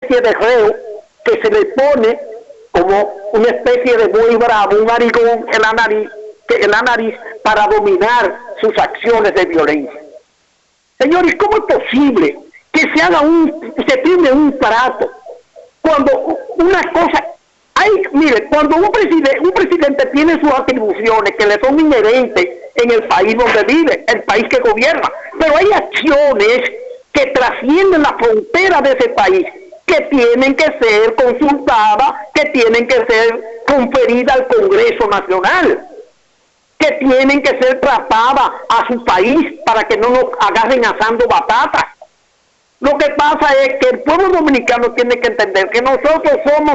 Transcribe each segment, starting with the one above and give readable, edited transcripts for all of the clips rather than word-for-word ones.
especie de reo que se le pone como una especie de muy bravo, un narigón en la nariz para dominar sus acciones de violencia. Señores, ¿cómo es posible que se firme un trato cuando una cosa... mire, cuando un presidente tiene sus atribuciones que le son inherentes en el país donde vive, el país que gobierna, pero hay acciones que trascienden la frontera de ese país, que tienen que ser consultadas, que tienen que ser conferidas al Congreso Nacional, que tienen que ser tratadas a su país para que no nos agarren asando batatas. Lo que pasa es que el pueblo dominicano tiene que entender que nosotros somos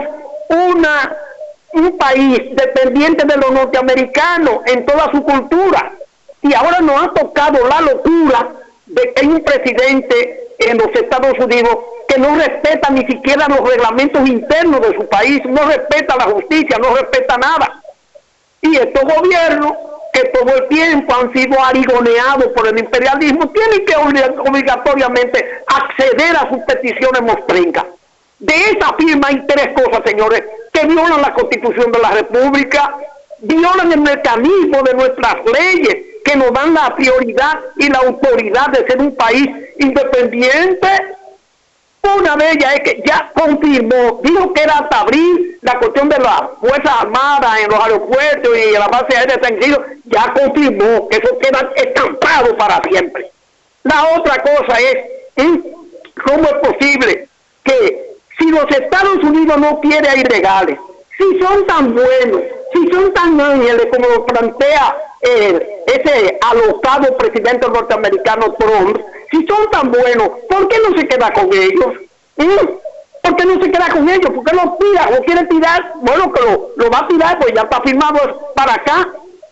un país dependiente de los norteamericanos en toda su cultura, y ahora nos ha tocado la locura de que hay un presidente en los Estados Unidos que no respeta ni siquiera los reglamentos internos de su país, no respeta la justicia, no respeta nada. Y estos gobiernos que todo el tiempo han sido arigoneados por el imperialismo tienen que obligatoriamente acceder a sus peticiones mostrencas. De esa firma hay tres cosas, señores, que violan la Constitución de la República, violan el mecanismo de nuestras leyes que nos dan la prioridad y la autoridad de ser un país independiente. Una de ellas es que ya confirmó, dijo que era hasta abril la cuestión de las Fuerzas Armadas en los aeropuertos y en la base aérea de San Isidro, ya confirmó que eso queda estampado para siempre. La otra cosa es, ¿cómo es posible que si los Estados Unidos no quieren a ilegales, si son tan buenos, si son tan ángeles como lo plantea ese alocado presidente norteamericano Trump, si son tan buenos, ¿por qué no se queda con ellos? ¿Por qué no se queda con ellos? ¿Por qué lo tira? ¿O quiere tirar? Bueno, que lo va a tirar, pues ya está firmado para acá.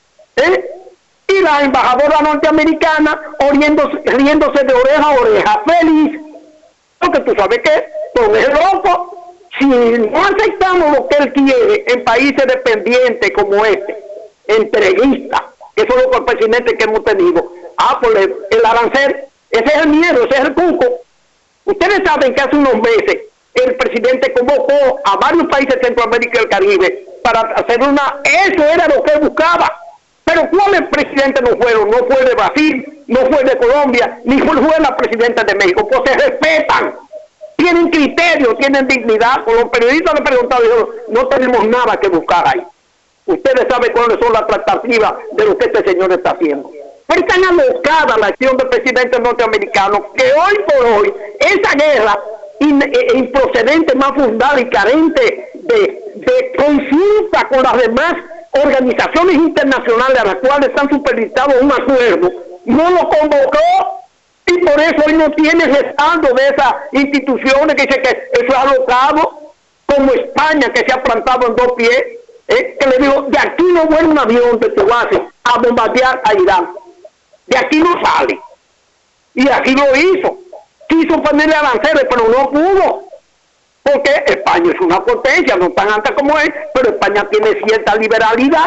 Y la embajadora norteamericana riéndose de oreja a oreja, feliz. Porque tú sabes que Trump es loco. Si no aceptamos lo que él quiere en países dependientes como entreguistas, que son los presidentes que hemos tenido, pues el arancel, ese es el miedo, ese es el cuco. Ustedes saben que hace unos meses el presidente convocó a varios países de Centroamérica y el Caribe para hacer eso era lo que él buscaba. Pero ¿cuáles presidentes no fueron? No fue de Brasil, no fue de Colombia, ni fue la presidenta de México, pues se respetan. Tienen criterio, tienen dignidad. Con los periodistas le preguntaron, no tenemos nada que buscar ahí. Ustedes saben cuáles son las tratativas de lo que este señor está haciendo. Pero es tan alocada la acción del presidente norteamericano que hoy por hoy esa guerra improcedente, más fundada y carente de consulta con las demás organizaciones internacionales a las cuales están supeditados un acuerdo, no lo convocó. Y por eso hoy no tiene respaldo de esas instituciones que dice que eso es alocado, como España, que se ha plantado en dos pies, que le digo, de aquí no vuelve un avión de tu base a bombardear a Irán. De aquí no sale. Y aquí lo hizo. Quiso ponerle aranceles, pero no pudo. Porque España es una potencia, no tan alta como él, pero España tiene cierta liberalidad.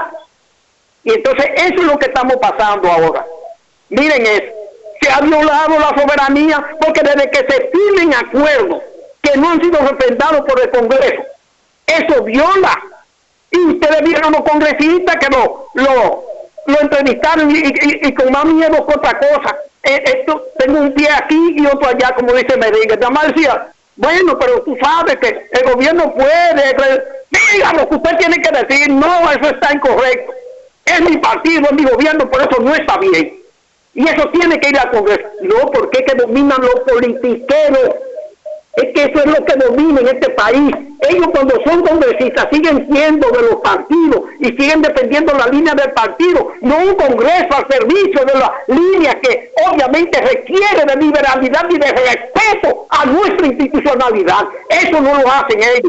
Y entonces eso es lo que estamos pasando ahora. Miren eso. Se ha violado la soberanía porque desde que se firmen acuerdos que no han sido respetados por el Congreso, eso viola. Y ustedes vieron los congresistas que lo entrevistaron y con más miedo que otra cosa. Tengo un pie aquí y otro allá, como dice Medina. Además decía, bueno, pero tú sabes que el gobierno puede, diga lo que usted tiene que decir, no, eso está incorrecto. Es mi partido, es mi gobierno, por eso no está bien. Y eso tiene que ir al Congreso. No, porque es que dominan los politiqueros. Es que eso es lo que domina en este país. Ellos cuando son congresistas siguen siendo de los partidos y siguen defendiendo la línea del partido, no un Congreso al servicio de la línea que obviamente requiere de liberalidad y de respeto a nuestra institucionalidad. Eso no lo hacen ellos.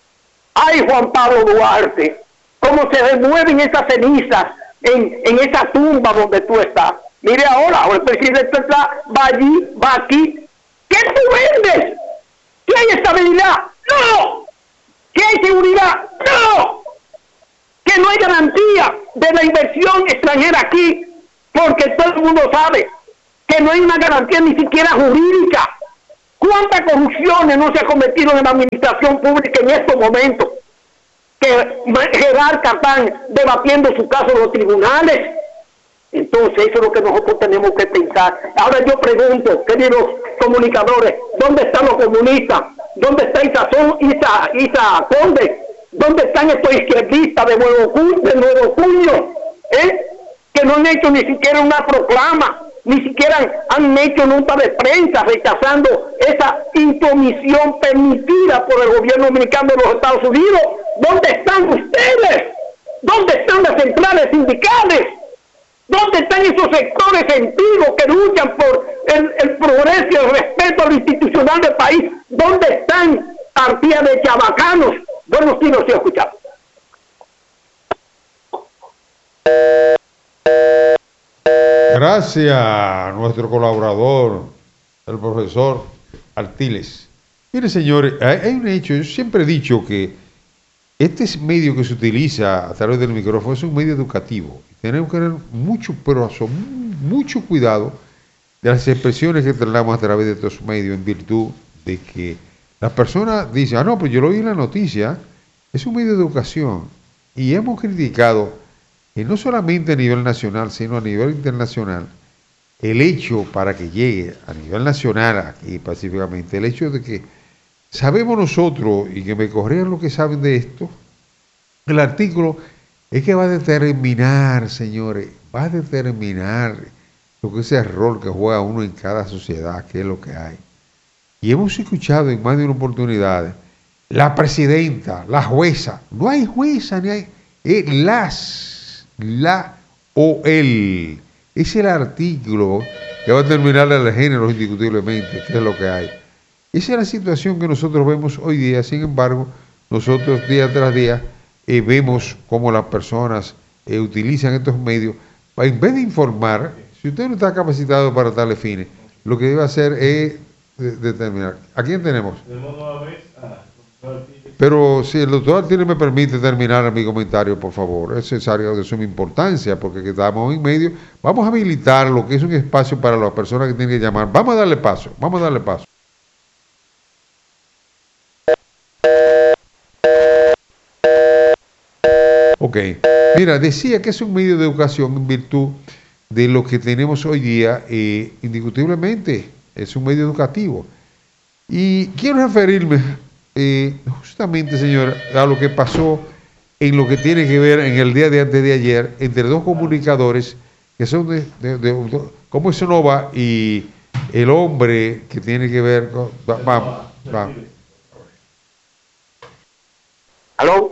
Ay, Juan Pablo Duarte, cómo se remueven esas cenizas en esa tumba donde tú estás. Mire ahora el presidente va allí, va aquí. ¿Qué tú vendes? ¿Que hay estabilidad? ¡No! ¿Que hay seguridad? ¡No! ¿Que no hay garantía de la inversión extranjera aquí? Porque todo el mundo sabe que no hay una garantía ni siquiera jurídica. ¿Cuántas corrupciones no se ha cometido en la administración pública en estos momentos? Que jerarcas están debatiendo su caso en los tribunales. Entonces eso es lo que nosotros tenemos que pensar. Ahora yo pregunto, queridos comunicadores, ¿dónde están los comunistas? ¿Dónde está Isa Conde? ¿Dónde están estos izquierdistas de Nuevo Cuño? Que no han hecho ni siquiera una proclama, ni siquiera han hecho nota de prensa rechazando esa intromisión permitida por el gobierno dominicano de los Estados Unidos. ¿Dónde están ustedes? ¿Dónde están las centrales sindicales? ¿Dónde están esos sectores antiguos que luchan por el progreso y el respeto a lo institucional del país? ¿Dónde están partidas de chabacanos? Bueno, sí, no se ha escuchado. Gracias a nuestro colaborador, el profesor Artiles. Mire, señores, hay un hecho. Yo siempre he dicho que este medio que se utiliza a través del micrófono es un medio educativo. Tenemos que tener mucho cuidado de las expresiones que tratamos a través de estos medios, en virtud de que las personas dicen, no, pues yo lo oí en la noticia. Es un medio de educación. Y hemos criticado, y no solamente a nivel nacional, sino a nivel internacional, el hecho, para que llegue a nivel nacional, aquí específicamente, el hecho de que sabemos nosotros, y que me corrijan los que saben de esto, el artículo es que va a determinar, señores, va a determinar lo que es el rol que juega uno en cada sociedad, qué es lo que hay. Y hemos escuchado en más de una oportunidad, la presidenta, la jueza, no hay jueza ni hay, la o el. Es el artículo que va a determinar el género indiscutiblemente, qué es lo que hay. Esa es la situación que nosotros vemos hoy día. Sin embargo, nosotros día tras día vemos cómo las personas utilizan estos medios para, en vez de informar, si usted no está capacitado para tales fines, lo que debe hacer es determinar. ¿A quién tenemos? Pero si el doctor Artiles me permite terminar mi comentario, por favor, es necesario de suma importancia, porque estamos en medio. Vamos a habilitar lo que es un espacio para las personas que tienen que llamar. Vamos a darle paso. Ok. Mira, decía que es un medio de educación en virtud de lo que tenemos hoy día, indiscutiblemente, es un medio educativo. Y quiero referirme justamente, señor, a lo que pasó en lo que tiene que ver en el día de antes de ayer entre dos comunicadores que son como es Nova y el hombre que tiene que ver con... Vamos. ¿Aló?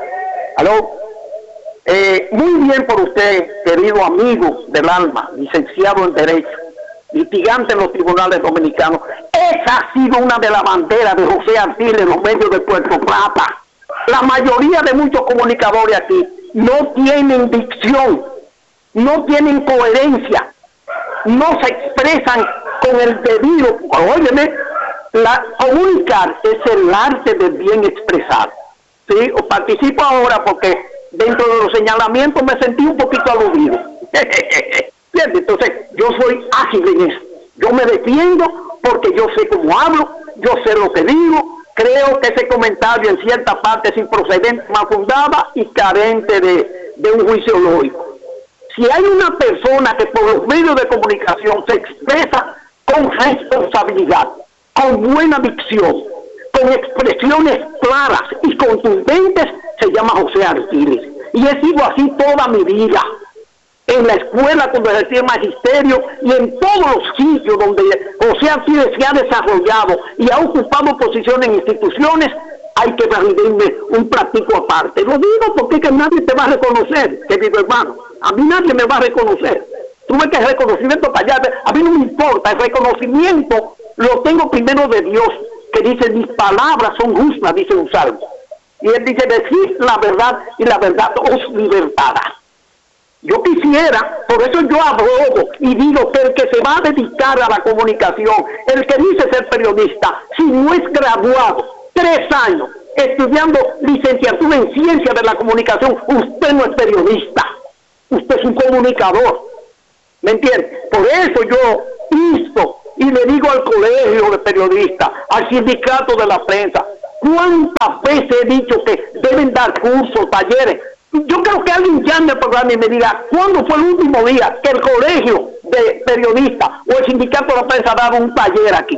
Muy bien por usted, querido amigo del alma, licenciado en Derecho, litigante en los tribunales dominicanos. Esa ha sido una de las banderas de José Artiles en los medios de Puerto Plata. La mayoría de muchos comunicadores aquí no tienen dicción, no tienen coherencia, no se expresan con el debido. Óyeme, comunicar es el arte del bien expresado. ¿Sí? Participo ahora porque dentro de los señalamientos me sentí un poquito aludido. Bien, entonces yo soy ágil en eso. Yo me defiendo porque yo sé cómo hablo, yo sé lo que digo. Creo que ese comentario en cierta parte es improcedente, mal fundada y carente de un juicio lógico. Si hay una persona que por los medios de comunicación se expresa con responsabilidad, con buena dicción, con expresiones claras y contundentes, se llama José Artiles. Y he sido así toda mi vida. En la escuela cuando ejercí el magisterio y en todos los sitios donde José Artiles se ha desarrollado y ha ocupado posiciones en instituciones, hay que rendirme un práctico aparte. Lo digo porque es que nadie te va a reconocer, querido hermano. A mí nadie me va a reconocer. Tuve que el reconocimiento para allá. A mí no me importa. El reconocimiento lo tengo primero de Dios, que dice, mis palabras son justas, dice un salmo. Y él dice, decid la verdad y la verdad os libertará. Yo quisiera, por eso yo abogo y digo que el que se va a dedicar a la comunicación, el que dice ser periodista, si no es graduado, 3 años, estudiando licenciatura en ciencia de la comunicación, usted no es periodista, usted es un comunicador. ¿Me entiende? Por eso yo insto y le digo al colegio de periodistas, al sindicato de la prensa, ¿cuántas veces he dicho que deben dar cursos, talleres? Yo creo que alguien llame al programa y me diga, ¿cuándo fue el último día que el colegio de periodistas o el sindicato de la prensa daba un taller aquí?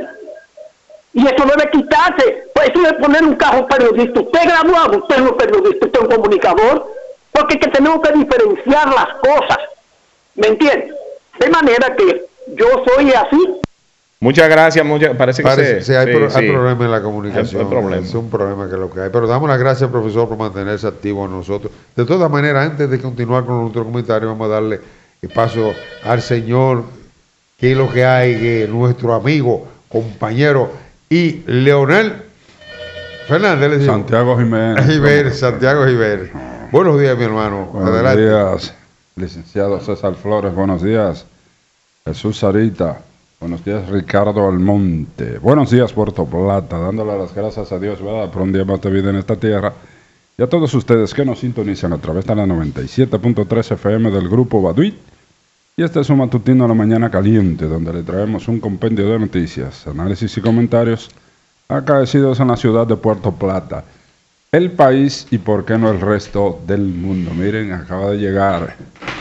Y eso debe quitarse, pues eso de poner un carro periodista. Usted es graduado, usted no es periodista, usted es un comunicador, porque es que tenemos que diferenciar las cosas, ¿me entiende? De manera que yo soy así. Muchas gracias, parece que hay problemas en la comunicación, hay problema. Es un problema que es lo que hay, pero damos las gracias, profesor, por mantenerse activo a nosotros. De todas maneras, antes de continuar con nuestro comentario, vamos a darle paso al señor, que es lo que hay, que nuestro amigo, compañero, y Leonel Fernández. Santiago Jiménez. Santiago Jiménez. Buenos días, mi hermano. Buenos días, licenciado César Flores. Buenos días, Jesús Sarita. Buenos días, Ricardo Almonte. Buenos días, Puerto Plata. Dándole las gracias a Dios, ¿verdad?, por un día más de vida en esta tierra. Y a todos ustedes que nos sintonizan a través de la 97.3 FM del Grupo Baduit. Y este es un matutino a la mañana caliente, donde le traemos un compendio de noticias, análisis y comentarios acaecidos en la ciudad de Puerto Plata, el país y por qué no el resto del mundo. Miren, acaba de llegar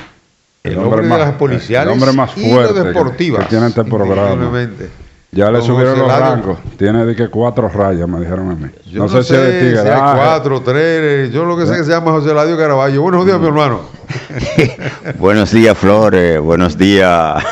el hombre más policiales, el hombre más fuerte que tiene este programa. Ya le subieron los rangos. Tiene de que 4 rayas, me dijeron a mí. Yo no sé si es de tigre. Si hay 4, 3. Yo lo que sé que se llama José Ladio Caraballo. Buenos días, mi hermano. Buenos días, Flores. Buenos días,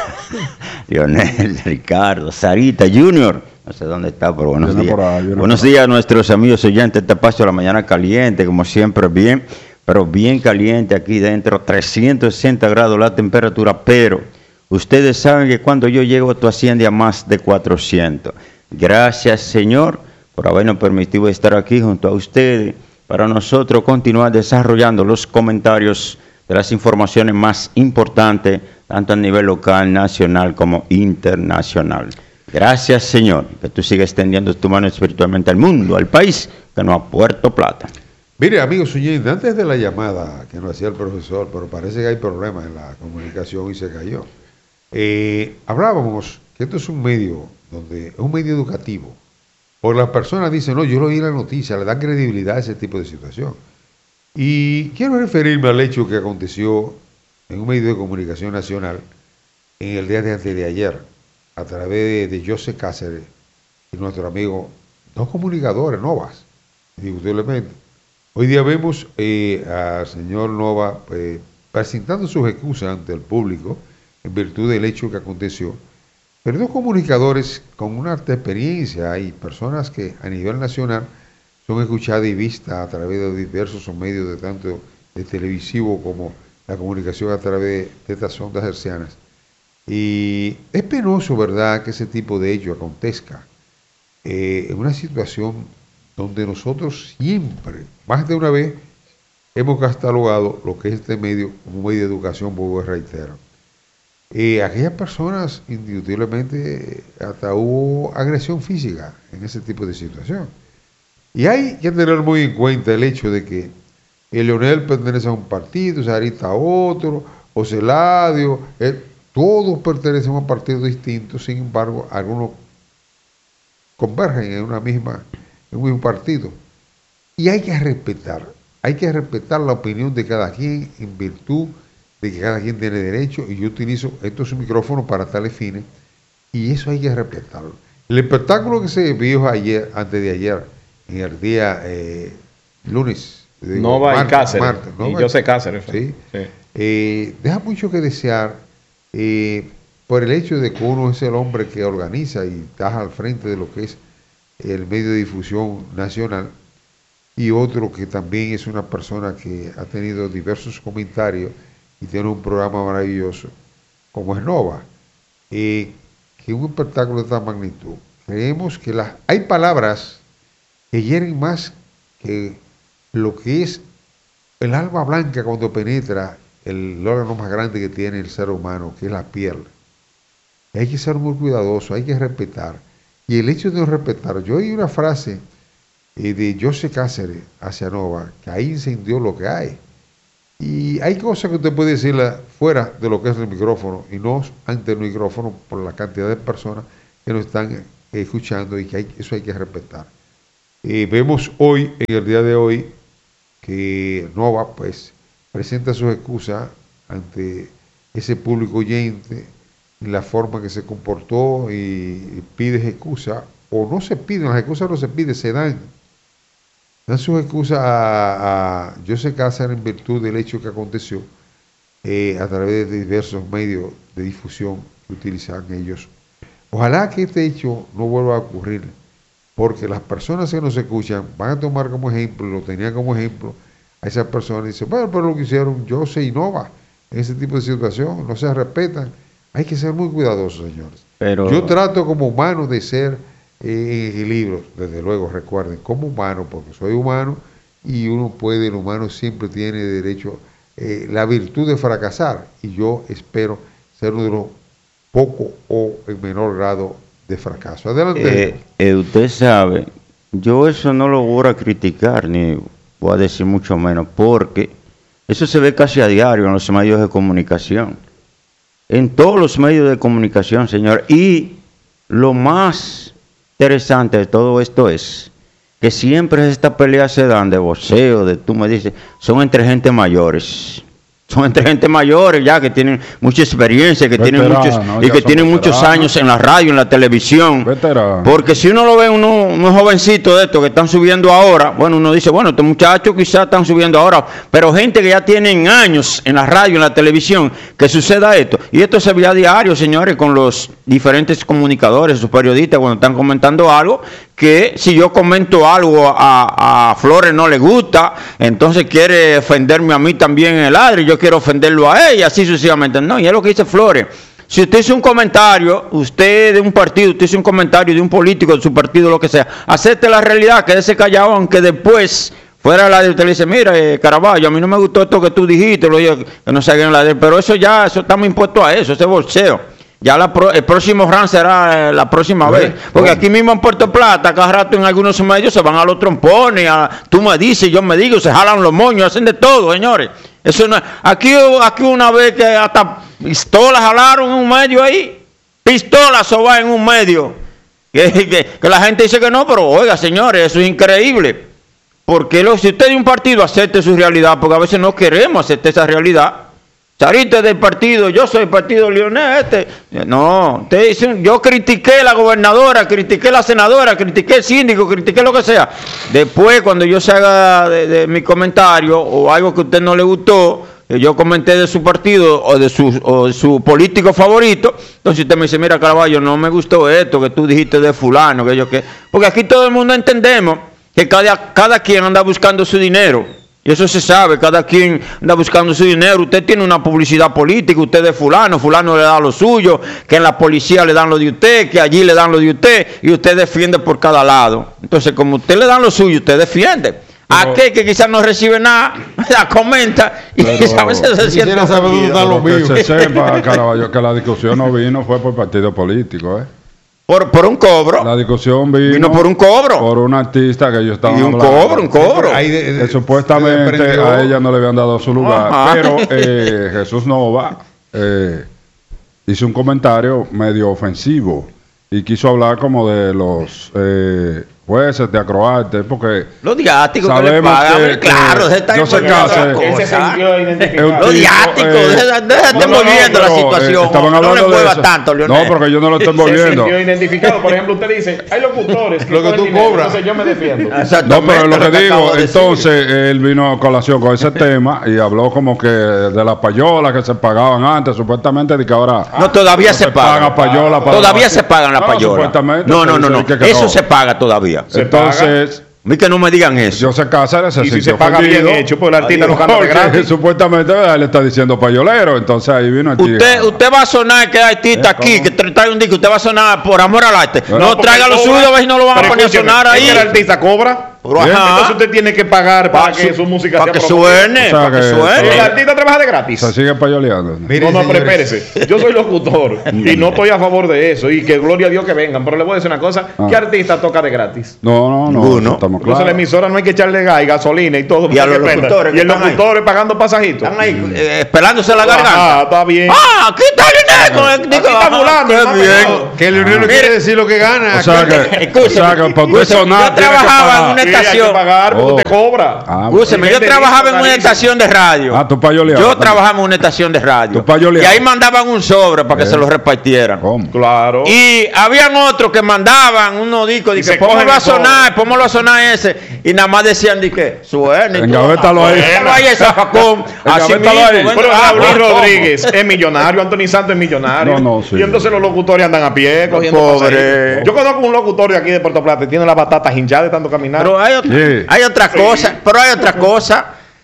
Lionel, Ricardo, Sarita, Junior. No sé dónde está, pero buenos días. Buenos días a nuestros amigos oyentes. Este paso de la mañana caliente, como siempre, bien, pero bien caliente aquí dentro. 360 grados la temperatura, pero ustedes saben que cuando yo llego, esto asciende a más de 400. Gracias, Señor, por habernos permitido estar aquí junto a ustedes para nosotros continuar desarrollando los comentarios de las informaciones más importantes, tanto a nivel local, nacional como internacional. Gracias, Señor, que tú sigues extendiendo tu mano espiritualmente al mundo, al país, que no a Puerto Plata. Mire, amigos oyentes, antes de la llamada que nos hacía el profesor, pero parece que hay problemas en la comunicación y se cayó. Hablábamos que esto es un medio educativo, porque las personas dicen, no, yo lo oí en la noticia, le dan credibilidad a ese tipo de situación. Y quiero referirme al hecho que aconteció en un medio de comunicación nacional en el día de antes de ayer, a través de José Cáceres y nuestro amigo, 2 comunicadores, Novas, indiscutiblemente. Hoy día vemos al señor Nova presentando sus excusas ante el público en virtud del hecho que aconteció. Pero 2 comunicadores con una alta experiencia y personas que a nivel nacional son escuchadas y vistas a través de diversos medios, de tanto de televisivo como la comunicación a través de estas ondas hercianas. Y es penoso, ¿verdad?, que ese tipo de hecho acontezca en una situación donde nosotros siempre, más de una vez, hemos catalogado lo que es este medio como un medio de educación, vuelvo a reiterar. Aquellas personas, indiscutiblemente, hasta hubo agresión física en ese tipo de situación. Y hay que tener muy en cuenta el hecho de que el Leonel pertenece a un partido, Sarita a otro, José Ladio, todos pertenecen a un partido distinto, sin embargo, algunos convergen en un mismo partido. Y hay que respetar la opinión de cada quien en virtud de que cada quien tiene derecho, y yo utilizo estos micrófonos para tales fines, y eso hay que respetarlo. El espectáculo que se vio ayer, antes de ayer, en el día lunes, Nova y Cáceres, y José Cáceres, ¿sí? Deja mucho que desear por el hecho de que uno es el hombre que organiza y está al frente de lo que es el medio de difusión nacional, y otro que también es una persona que ha tenido diversos comentarios y tiene un programa maravilloso como es Nova, que un espectáculo de esta magnitud. Creemos que hay palabras que hieren más que lo que es el alma blanca cuando penetra el órgano más grande que tiene el ser humano, que es la piel. Y hay que ser muy cuidadoso, hay que respetar. Y el hecho de no respetar, yo oí una frase de José Cáceres hacia Nova, que ahí incendió lo que hay. Y hay cosas que usted puede decirla fuera de lo que es el micrófono y no ante el micrófono por la cantidad de personas que nos están escuchando y que eso hay que respetar. Vemos hoy, en el día de hoy, que Nova pues presenta sus excusas ante ese público oyente, la forma que se comportó y pide excusas, o no se piden, las excusas no se piden, se dan sus excusas a José Cáceres en virtud del hecho que aconteció a través de diversos medios de difusión que utilizan ellos. Ojalá que este hecho no vuelva a ocurrir, porque las personas que nos escuchan van a tomar como ejemplo, lo tenían como ejemplo a esas personas y dicen, bueno, pero lo que hicieron José y Nova en ese tipo de situación, no se respetan. Hay que ser muy cuidadosos, señores. Pero yo trato como humano de ser en equilibrio, desde luego, recuerden, como humano, porque soy humano y el humano siempre tiene derecho, la virtud de fracasar, y yo espero ser uno de los pocos o en menor grado de fracaso. Adelante. Usted sabe, yo eso no lo voy a criticar, ni voy a decir mucho menos, porque eso se ve casi a diario en los medios de comunicación. En todos los medios de comunicación, señor. Y lo más interesante de todo esto es que siempre estas peleas se dan de boxeo, tú me dices, son entre gente mayores. Son entre gente mayores ya que tienen mucha experiencia, que tienen muchos años en la radio, en la televisión. Porque si uno lo ve unos jovencitos de estos que están subiendo ahora, bueno, uno dice, bueno, estos muchachos quizás están subiendo ahora, pero gente que ya tienen años en la radio, en la televisión, que suceda esto. Y esto se ve a diario, señores, con los diferentes comunicadores, sus periodistas, cuando están comentando algo, que si yo comento algo a Flores no le gusta, entonces quiere ofenderme a mí también en el aire, yo quiero ofenderlo a ella, así sucesivamente. No, y es lo que dice Flores. Si usted hizo un comentario, usted de un partido, usted hizo un comentario de un político de su partido, lo que sea, acepte la realidad, quédese callado, aunque después fuera de la de usted le dice, mira, Caraballo, a mí no me gustó esto que tú dijiste, que no se hagan la de, pero eso estamos impuestos a eso, ese bolseo. Ya el próximo round será la próxima vez. Porque aquí mismo en Puerto Plata, cada rato en algunos medios se van a los trompones, tú me dices, yo me digo, se jalan los moños, hacen de todo, señores. Eso no, aquí una vez que hasta pistolas jalaron en un medio ahí, pistolas soba en un medio. Que la gente dice que no, pero oiga, señores, eso es increíble. Porque si usted de un partido acepte su realidad, porque a veces no queremos aceptar esa realidad. Sarita del partido, yo soy el partido Leonel, no, yo critiqué la gobernadora, critiqué la senadora, critiqué el síndico, critiqué lo que sea. Después, cuando yo se haga de mi comentario o algo que a usted no le gustó, yo comenté de su partido o de su político favorito, entonces usted me dice, mira Caraballo, no me gustó esto que tú dijiste de fulano, porque aquí todo el mundo entendemos que cada quien anda buscando su dinero. Y eso se sabe, cada quien anda buscando su dinero. Usted tiene una publicidad política, usted es fulano le da lo suyo, que en la policía le dan lo de usted, que allí le dan lo de usted, y usted defiende por cada lado. Entonces, como usted le dan lo suyo, usted defiende. Aquel que quizás no recibe nada, la comenta y a veces se siente lo que se sepa, Caraballo, que la discusión no vino fue por partido político, Por un cobro. La discusión vino por un cobro. Por un artista que ellos estaban hablando. Un cobro. Que supuestamente a ella no le habían dado su lugar. Ajá. Pero Jesús Nova hizo un comentario medio ofensivo y quiso hablar como de los jueces de Acroarte, porque los diáticos que le pagan, claro, yo sé que los diáticos, déjate envolviendo la situación, estaban hablando no le muevas tanto, Leonel. No, porque yo no lo estoy envolviendo. Se identificado, por ejemplo, usted dice, hay locutores que lo que tú cobras, entonces yo me defiendo. No, pero lo que digo, entonces él vino a colación con ese tema y habló como que de las payolas que se pagaban antes, supuestamente, de que ahora no, todavía se pagan payolas, todavía se pagan las payolas. No, eso se paga todavía. Entonces, a mí que no me digan eso. Yo sé Cáceres y si se paga bien hecho, pues el artista no canta de gratis. Supuestamente él está diciendo payolero, entonces ahí vino el usted va a sonar que hay artista aquí, que trae un disco, usted va a sonar por amor al arte. No traiga lo suyo, a ver si no lo van a poner a sonar ahí. ¿El artista cobra? Entonces usted tiene que pagar para que su música para sea que suene, O sea, para que que- suene. El artista trabaja de gratis. Se sigue payoleando. Mire, No, pero señores, espérese. Yo soy locutor y no estoy a favor de eso. Y que gloria a Dios que vengan. Pero le voy a decir una cosa: ¿qué artista toca de gratis? No, Ninguno. estamos Entonces la claros. emisora no hay que echarle gas y gasolina y todo. Y a para los que prenda. locutores que Y el están ahí. locutor pagando pasajitos. Están ahí esperándose la garganta. Está bien. Aquí está Leonel. Aquí está fulano, Qué hermano. bien. que Leonel no quiere decir lo que gana. O sea que, por Escúcheme, sonar yo tiene que trabajaba en pagar. una Sí, hay que estación. pagar porque Oh. usted cobra. Escúcheme, yo trabajaba en una estación de radio. Ah, tú payoleabas Yo también. trabajaba en una estación de radio. Tú payoleabas. Y ahí mandaban un sobre para que se lo repartieran. ¿Cómo? Claro. Y habían otros que mandaban unos discos, Y dije, se póngalo cogen a el sobre. sonar, póngalo a sonar ese. Y nada más decían, dije, suene. y tú, Engavétalo ahí. Póngalo ahí, ese facón. Así Engavétalo mismo, ahí. venga, Pero Luis ¿cómo? Rodríguez es millonario, Anthony Santos es millonario. No, sí. Y entonces los locutores andan a pie cogiendo Pobre. pasajitos. Yo conozco un locutor de aquí de Puerto Plata y tiene la batata hinchada de tanto caminar. Pero hay otra, Sí. hay otra cosa, pero hay otra cosa.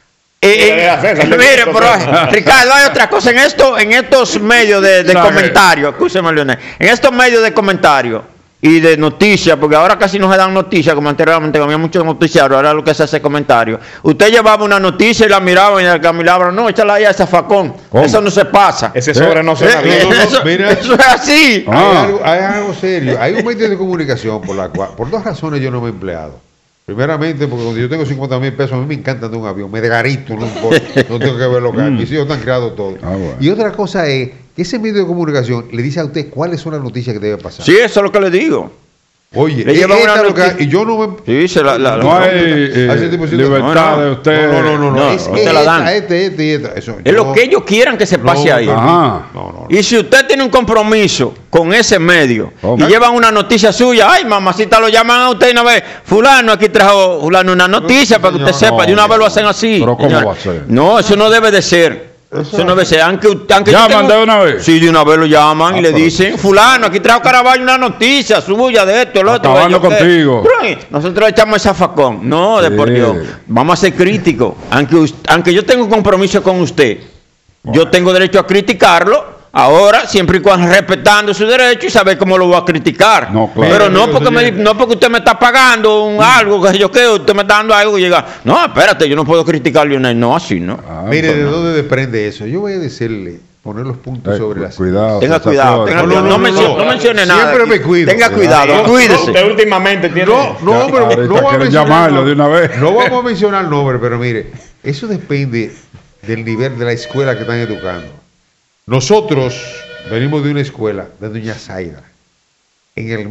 Mire, pero Ricardo, hay otra cosa. En estos medios de ¿Sabe? comentarios, escúcheme, Leonel, en estos medios de comentarios y de noticias, porque ahora casi no se dan noticias como anteriormente, había muchos noticiarios, ahora lo que se hace comentarios. Usted llevaba una noticia y la miraba y la miraban, no, échala ahí a ese facón. ¿Cómo? Eso no se pasa. Ese sobre no suena bien. Eso, Mira. eso es así. Hay algo serio. Hay un medio de comunicación por dos razones yo no me he empleado. Primeramente, porque cuando yo tengo 50,000 pesos, a mí me encanta andar en un avión, me desgarito, no tengo que ver lo que hay. Mis hijos están creados todos. Bueno. Y otra cosa es que ese medio de comunicación le dice a usted cuáles son las noticias que debe pasar. Sí, eso es lo que le digo. Oye, Le llevan esta una lo que hay, noticia. y yo no me... Sí, No hay a ese tipo de sitios. libertad No, de usted. No, Es usted la dan. esta y esta. Eso, Es lo que ellos quieran que se pase ahí. Ajá. No. Y si usted tiene un compromiso con ese medio ¿Cómo? y llevan una noticia suya, ay, mamacita, lo llaman a usted y una vez, fulano, aquí trajo fulano una noticia para que usted señor, sepa, de una vez lo hacen así. Pero ¿cómo señor. va a ser? No, eso no debe de ser. Eso no debe ser. Aunque yo ¿Llaman de una vez? Sí, de una vez lo llaman y le pero- dicen, fulano, aquí trajo Caraballo una noticia suya de esto, el otro. Acabando aquello, contigo. Pero, nosotros echamos esa facón. No, de por Sí. Dios. Vamos a ser críticos. Aunque yo tenga un compromiso con usted, yo tengo derecho a criticarlo. Ahora, siempre y cuando respetando su derecho y saber cómo lo voy a criticar. No, claro. Pero no Pero, porque, señor. no porque usted me está pagando algo que yo creo, usted me está dando algo y llega. No, espérate, yo no puedo criticar a Leonel. No, así no. Ah, Mire, ¿de pues, dónde desprende eso? Yo voy a decirle, poner los puntos sobre las... Cuidado. Tenga cuidado, tenga cuidado. No mencione nada. Siempre aquí. me cuido. Tenga cuidado, cuídese. Usted últimamente tiene. No, pero Ahorita no voy a quieren mencionar llamarlo nombre. de una vez. No vamos a mencionar el nombre, pero mire, eso depende del nivel de la escuela que están educando. Nosotros venimos de una escuela de Doña Zaida en el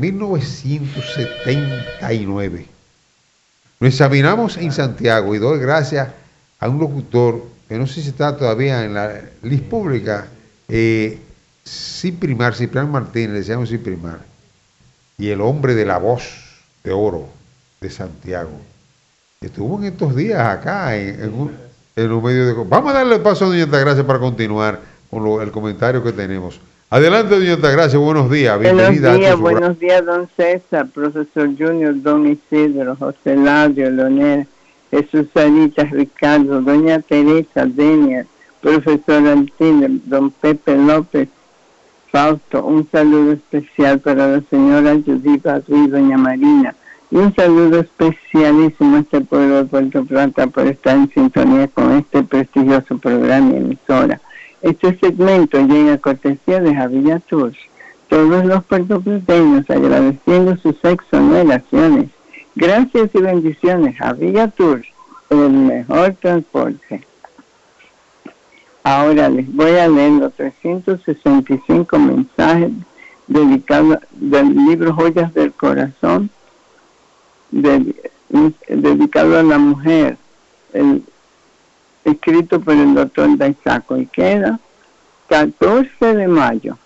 1979. Nos examinamos en Santiago y doy gracias a un locutor que no sé si está todavía en la lista pública, Ciprián Martínez, le decíamos Ciprimar, y el hombre de la voz de oro de Santiago. Estuvo en estos días acá en un medio de... Vamos a darle paso a doña Altagracia para continuar con el comentario que tenemos. Adelante, doña Altagracia, buenos días, bienvenida. Buenos días, don César, profesor Junior, don Isidro, José Ladio, Leonel, Jesús Sarita, Ricardo, doña Teresa, Denia, profesor Altínez, don Pepe López, Fausto, un saludo especial para la señora Judith Ruiz, doña Marina, y un saludo especialísimo a este pueblo de Puerto Plata por estar en sintonía con este prestigioso programa y emisora. Este segmento llega a cortesía de Javilla Tours. Todos los puertoplateños agradeciendo sus exoneraciones. Gracias y bendiciones. Javilla Tours, el mejor transporte. Ahora les voy a leer los 365 mensajes dedicados del libro Joyas del Corazón, dedicado a la mujer, escrito por el doctor Daisaco, y queda 14 de mayo.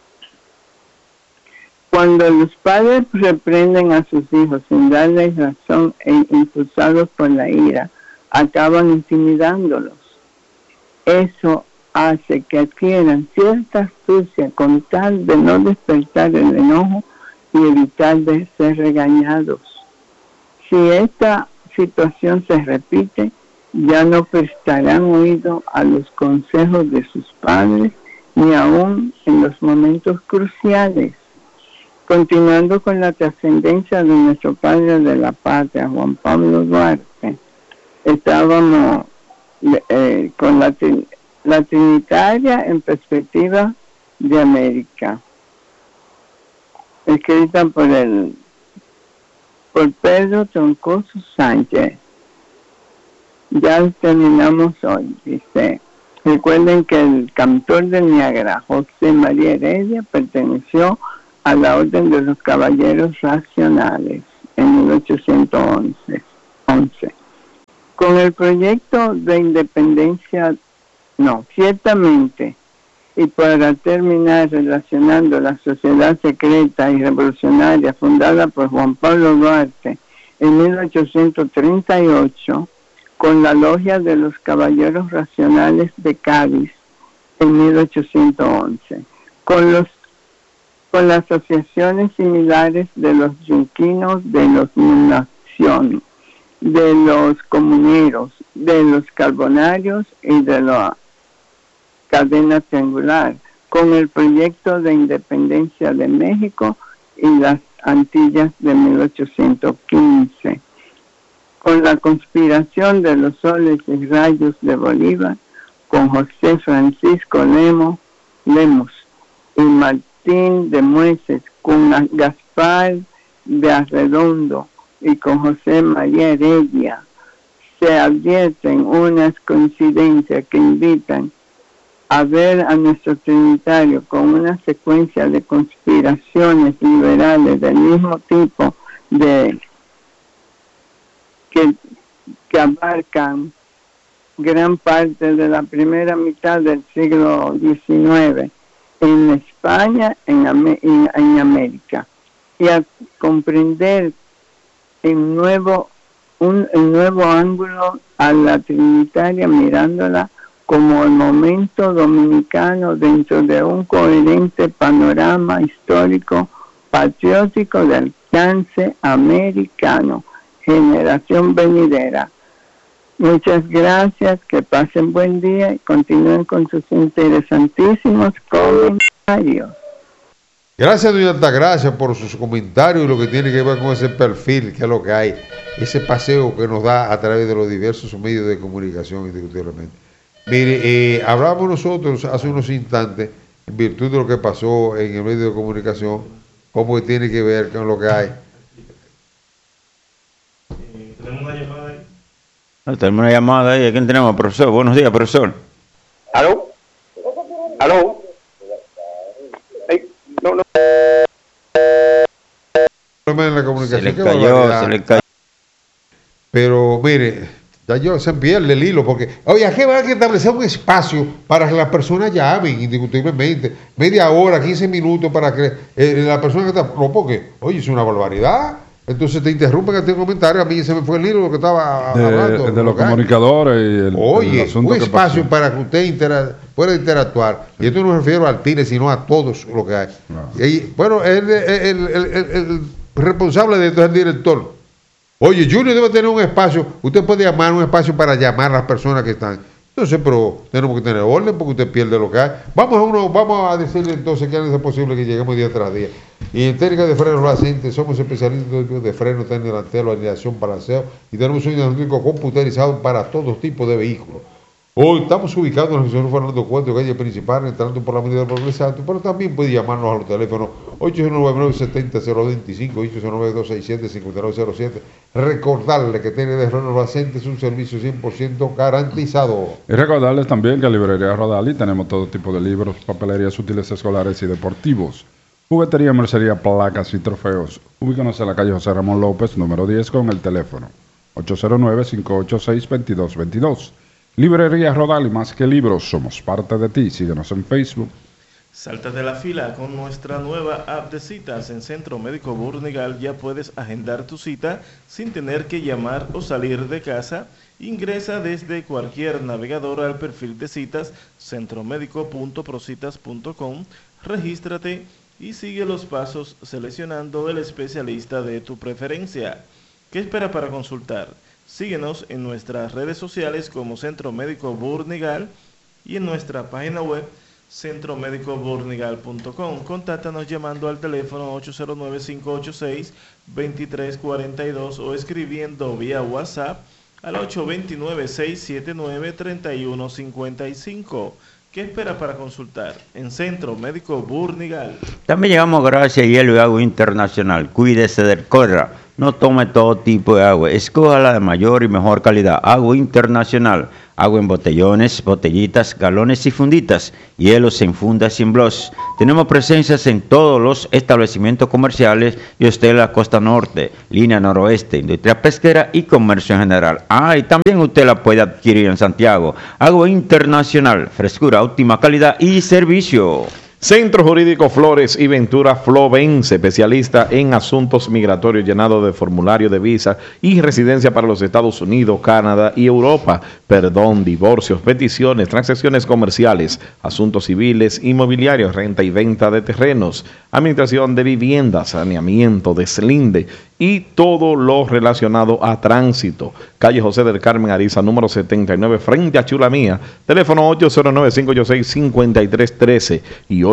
Cuando los padres reprenden a sus hijos sin darles razón e impulsados por la ira, acaban intimidándolos. Eso hace que adquieran cierta astucia con tal de no despertar el enojo y evitar de ser regañados. Si esta situación se repite, ya no prestarán oído a los consejos de sus padres, ni aún en los momentos cruciales. Continuando con la trascendencia de nuestro padre de la patria, Juan Pablo Duarte, estábamos con la Trinitaria en perspectiva de América, escrita por Pedro Troncoso Sánchez. Ya terminamos hoy, dice. Recuerden que el cantor del Niágara, José María Heredia, perteneció a la Orden de los Caballeros Racionales en 1811. Con el proyecto de independencia, ciertamente, y para terminar relacionando la sociedad secreta y revolucionaria fundada por Juan Pablo Duarte en 1838, con la Logia de los Caballeros Racionales de Cádiz en 1811, con las asociaciones similares de los yunquinos, de los nación, de los comuneros, de los carbonarios y de la cadena triangular, con el proyecto de independencia de México y las Antillas de 1815, con la conspiración de los soles y rayos de Bolívar, con José Francisco Lemos y Martín de Mueces, con Gaspar de Arredondo y con José María Heredia, se advierten unas coincidencias que invitan a ver a nuestro Trinitario con una secuencia de conspiraciones liberales del mismo tipo que abarcan gran parte de la primera mitad del siglo XIX en España, en América, y a comprender en nuevo ángulo a la Trinitaria, mirándola como el momento dominicano dentro de un coherente panorama histórico patriótico de alcance americano, generación venidera. Muchas gracias, que pasen buen día y continúen con sus interesantísimos comentarios. Gracias, doña Altagracia, por sus comentarios y lo que tiene que ver con ese perfil, que es lo que hay, ese paseo que nos da a través de los diversos medios de comunicación, indiscutiblemente. Mire, hablamos nosotros hace unos instantes, en virtud de lo que pasó en el medio de comunicación, cómo tiene que ver con lo que hay. ¿Tenemos una llamada ahí? Tenemos una llamada ahí. ¿A quién tenemos, profesor? Buenos días, profesor. ¿Aló? No. En la comunicación, Se le cayó. Pero mire, ya se pierde el hilo, porque, oye, aquí va a establecer un espacio para que las personas llamen, indiscutiblemente, media hora, 15 minutos, para que la persona que está, no, porque, oye, es una barbaridad. Entonces te interrumpen este comentario, a mí se me fue el hilo de lo que estaba hablando. De los comunicadores y Oye, el asunto un que espacio pasó. para que usted pueda interactuar. Y esto no me refiero al TINE, sino a todos lo que hay. No. Y, bueno, el responsable de esto es el director. Oye, Junior debe tener un espacio. Usted puede llamar un espacio para llamar a las personas que están. Entonces, pero tenemos que tener orden porque usted pierde lo que hay. Vamos a decirle entonces que es posible que lleguemos día tras día. Y en técnica de frenos Racente somos especialistas de freno, tren delantero, alineación, balanceo y tenemos un diagnóstico computarizado para todo tipo de vehículos. Hoy estamos ubicados en el señor Fernando Cuento, calle principal, entrando por la avenida Progresante, pero también puede llamarnos a los teléfonos 899-70-025, 899-267-5907. Recordarle que tiene de Frenos Racente es un servicio 100% garantizado. Y recordarles también que en Librería Rodali tenemos todo tipo de libros, papelerías útiles escolares y deportivos, juguetería, mercería, placas y trofeos. Ubícanos en la calle José Ramón López, número 10, con el teléfono 809-586-2222. Librería Rodali, más que libros, somos parte de ti. Síguenos en Facebook. Salta de la fila con nuestra nueva app de citas. En Centro Médico Burnigal ya puedes agendar tu cita sin tener que llamar o salir de casa. Ingresa desde cualquier navegador al perfil de citas centromédico.procitas.com, regístrate y sigue los pasos seleccionando el especialista de tu preferencia. ¿Qué espera para consultar? Síguenos en nuestras redes sociales como Centro Médico Burnigal y en nuestra página web centromédicobornigal.com. Contáctanos llamando al teléfono 809-586-2342 o escribiendo vía WhatsApp al 829-679-3155. ¿Qué espera para consultar? En Centro Médico Burnigal. También llegamos gracias a Hielo y Agua Internacional. Cuídese del cólera. No tome todo tipo de agua. Escoja la de mayor y mejor calidad. Agua Internacional. Agua en botellones, botellitas, galones y funditas. Hielos en fundas y en blogs. Tenemos presencias en todos los establecimientos comerciales y usted en la costa norte, línea noroeste, industria pesquera y comercio en general. Y también usted la puede adquirir en Santiago. Agua Internacional, frescura, óptima calidad y servicio. Centro Jurídico Flores y Ventura Flovense, especialista en asuntos migratorios, llenado de formulario de visa y residencia para los Estados Unidos, Canadá y Europa, perdón, divorcios, peticiones, transacciones comerciales, asuntos civiles, inmobiliarios, renta y venta de terrenos, administración de viviendas, saneamiento, deslinde y todo lo relacionado a tránsito. Calle José del Carmen Ariza, número 79, frente a Chula Mía. Teléfono 809-586-5313 y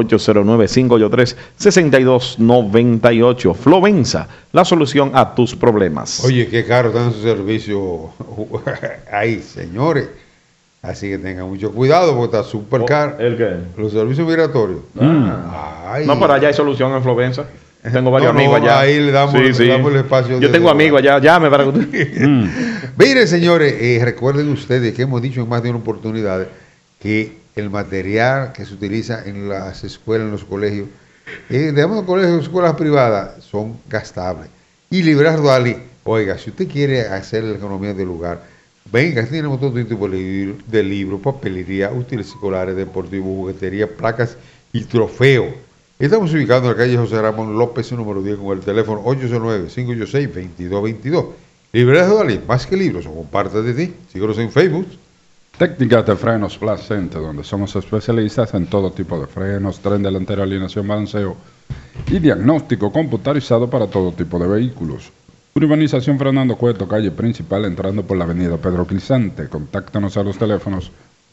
809-583-6298. Flovensa, la solución a tus problemas. Oye, qué caro están sus servicios ahí, señores. Así que tengan mucho cuidado porque está súper caro. ¿El qué? Los servicios migratorios. No, pero allá hay solución en Flovensa. Tengo varios amigos allá. Ahí le damos, le damos el espacio. Yo tengo amigos allá, llame para que usted. Miren, señores, recuerden ustedes que hemos dicho en más de una oportunidad que el material que se utiliza en las escuelas, en los colegios, digamos colegios, escuelas privadas, son gastables. Y Librazo Ali, oiga, si usted quiere hacer la economía del lugar, venga, tenemos todo tipo de libros, papelería, útiles escolares, deportivos, juguetería, placas y trofeos. Estamos ubicados en la calle José Ramón López, número 10, con el teléfono 809-586-2222. Librazo Ali, más que libros, somos parte de ti. Síguenos en Facebook. Técnicas de Frenos Plus Center, donde somos especialistas en todo tipo de frenos, tren delantero, alineación, balanceo y diagnóstico computarizado para todo tipo de vehículos. Urbanización Fernando Cueto, calle principal, entrando por la avenida Pedro Clisante. Contáctanos a los teléfonos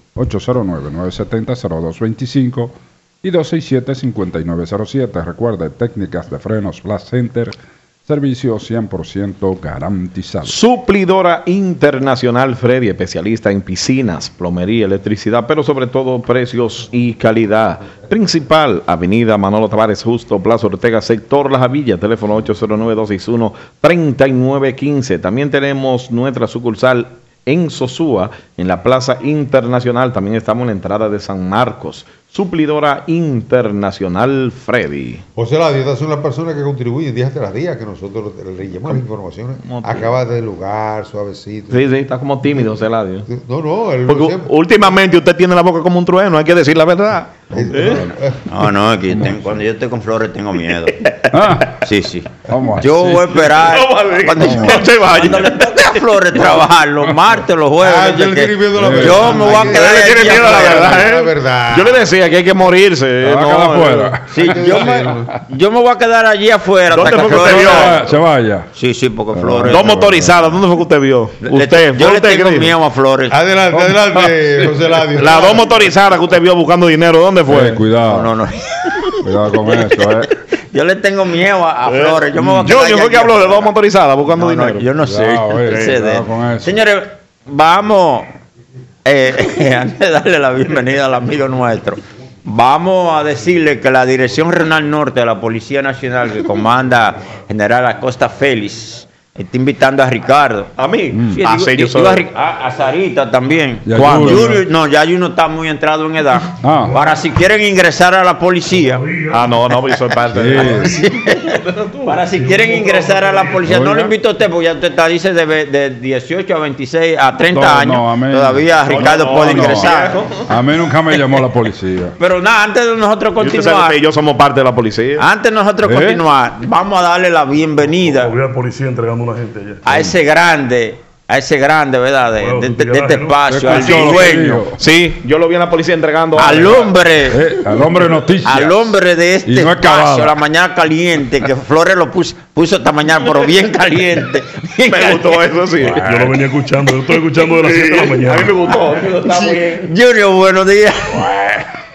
809-970-0225 y 267-5907. Recuerde, Técnicas de Frenos Plus Center, servicio 100% garantizado. Suplidora Internacional Freddy, especialista en piscinas, plomería, electricidad, pero sobre todo precios y calidad. Principal, Avenida Manolo Tavares Justo, Plaza Ortega, sector La Javilla, teléfono 809-261-3915. También tenemos nuestra sucursal en Sosúa, en la Plaza Internacional. También estamos en la entrada de San Marcos. Suplidora Internacional Freddy. José Ladio, estas son las personas que contribuyen día tras día, que nosotros le llevamos las informaciones. Acaba de lugar, suavecito. Sí, está como tímido, José Ladio. No, porque últimamente usted tiene la boca como un trueno, hay que decir la verdad. No, es que cuando yo estoy con Flores tengo miedo. Sí. Vamos yo voy a esperar cuando le toque a Flores trabajar los martes, los jueves. Yo me voy a quedar la verdad. Yo le decía que hay que morirse. Sí, yo me voy a quedar allí afuera. ¿Dónde fue que usted vio? Se vaya. Sí, porque Flores. Dos motorizadas, ¿dónde fue que usted vio? Yo le tengo miedo a Flores. Adelante, José Ladio. Las dos motorizadas que usted vio buscando dinero, ¿dónde fue? Cuidado. No. Cuidado con eso, Yo le tengo miedo a Flores. Yo fue que habló de dos motorizadas buscando dinero. Yo no sé. Cuidado con eso. Señores, vamos, antes de darle la bienvenida al amigo nuestro, vamos a decirle que la Dirección Regional Norte de la Policía Nacional, que comanda General Acosta Félix, está invitando a Ricardo. ¿A mí? Sí, a Sarita también. Ya Junior, no, ya Junior está muy entrado en edad. Para si quieren ingresar a la policía. No, yo soy parte de Para si quieren ingresar a la policía. No lo invito a usted, porque ya usted está, dice, de 18 a 26, a 30 años. Todavía Ricardo puede ingresar. A mí nunca me llamó la policía. Pero nada, antes de nosotros continuar. Yo somos parte de la policía. Antes de nosotros continuar, vamos a darle la bienvenida. Voy a policía entregando una gente allá. A ese grande, ¿verdad? De este espacio, al dueño. Sí, yo lo vi en la policía entregando al hombre noticias. Al hombre de este espacio, la mañana caliente, que Flores lo puso esta mañana, pero bien caliente. Me gustó eso, sí. Yo lo venía escuchando, yo estoy escuchando de las 7 de la mañana. A mí me gustó. Junior, buenos días.